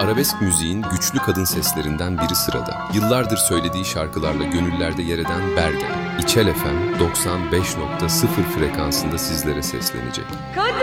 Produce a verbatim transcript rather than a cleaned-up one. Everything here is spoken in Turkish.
Arabesk müziğin güçlü kadın seslerinden biri sırada. Yıllardır söylediği şarkılarla gönüllerde yer eden Bergen, İçel F M doksan beş nokta sıfır frekansında sizlere seslenecek.